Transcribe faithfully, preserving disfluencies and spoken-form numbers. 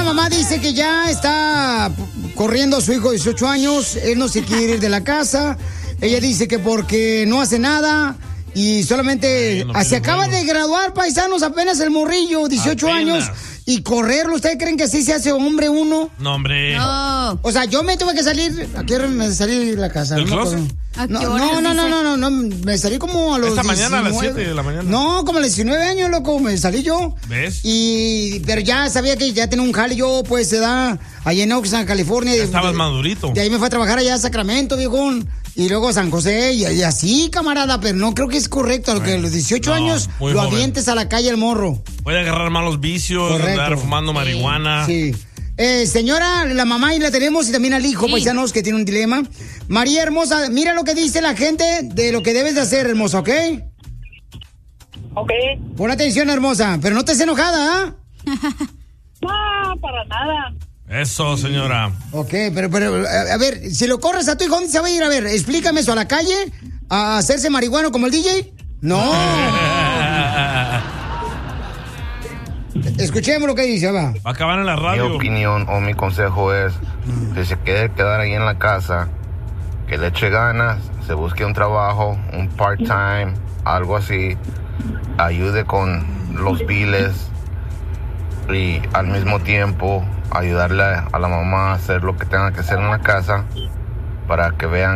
mamá dice que ya está corriendo a su hijo de dieciocho años, él no se quiere ir de la casa. Ella dice que porque no hace nada y solamente no se acaba bueno. de graduar, paisanos, apenas el morrillo, dieciocho Apenas. años. Y correrlo, ¿ustedes creen que así se hace hombre uno? No, hombre. No. O sea, yo me tuve que salir. ¿A qué hora me salí de la casa? ¿Del No me closet? acuerdo. ¿A qué No, horas, no, no, no, dice? no, no, no, me salí como a los Esta diecinueve. mañana a las siete de la mañana. No, como a los diecinueve años, loco, me salí yo. ¿Ves? Y, pero ya sabía que ya tenía un jale yo, pues, se da allá en Oxnard, California. Ya De- estabas de- madurito. De ahí me fue a trabajar allá a Sacramento, viejón. Y luego a San José, y, y así, camarada, pero no creo que es correcto. Lo que a los dieciocho no, años muy lo joven. avientes a la calle el morro. Puede agarrar malos vicios, Correcto. andar fumando marihuana. Sí. Eh, señora, la mamá y la tenemos y también al hijo, Sí. paisanos, que tiene un dilema. María hermosa, mira lo que dice la gente de lo que debes de hacer, hermosa, ¿ok? Ok. Pon atención, hermosa, pero no estés enojada, ¿ah? No, para nada. Eso, señora. Ok, pero, pero, a, a ver, si lo corres a tu hijo, ¿dónde se va a ir? A ver, explícame eso, ¿a la calle? ¿A hacerse marihuano como el D J? No. Escuchemos lo que dice, va. Va a acabar en la Mi radio. opinión o mi consejo es que se quede quedar ahí en la casa, que le eche ganas, se busque un trabajo, un part-time, algo así, ayude con los biles y al mismo tiempo ayudarle a la mamá a hacer lo que tenga que hacer en la casa para que vean